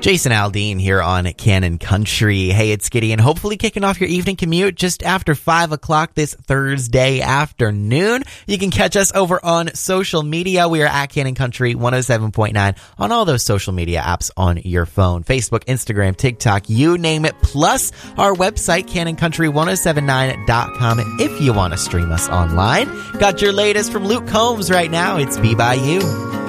Jason Aldean here on Cannon Country. Hey, it's Gideon. Hopefully kicking off your evening commute just after 5 o'clock this Thursday afternoon. You can catch us over on social media. We are at Cannon Country 107.9 on all those social media apps on your phone. Facebook, Instagram, TikTok, you name it. Plus our website, cannoncountry1079.com if you want to stream us online. Got your latest from Luke Combs right now. It's Be By You.